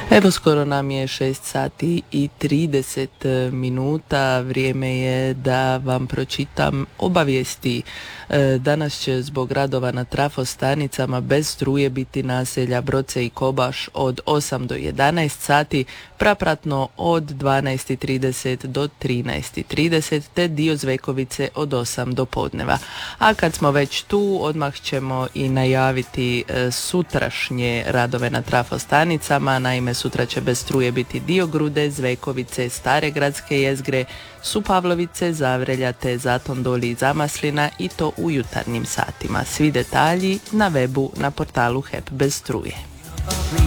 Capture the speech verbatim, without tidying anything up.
Evo, skoro nam je šest sati i trideset minuta, vrijeme je da vam pročitam obavijesti. Danas će zbog radova na trafostanicama bez struje biti naselja Broce i Kobaš od osam do jedanaest sati, prapratno od dvanaest i trideset do trinaest i trideset, te dio Zvekovice od osam do podneva. A kad smo već tu, odmah ćemo i najaviti sutrašnje radove na trafostanicama. Naime, sutra će bez struje biti dio Grude, Zvekovice, Stare gradske jezgre, Supavlovice, Zavrelja te Zatondoli i Zamaslina, i to u jutarnjim satima. Svi detalji na webu na portalu H E P bez struje.